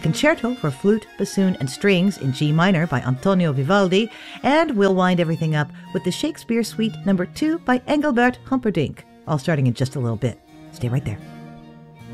concerto for flute, bassoon, and strings in G minor by Antonio Vivaldi, and we'll wind everything up with the Shakespeare Suite No. 2 by Engelbert Humperdinck, all starting in just a little bit. Stay right there.